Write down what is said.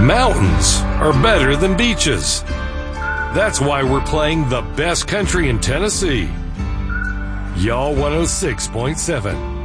Mountains are better than beaches. That's why we're playing the best country in Tennessee. Y'all 106.7.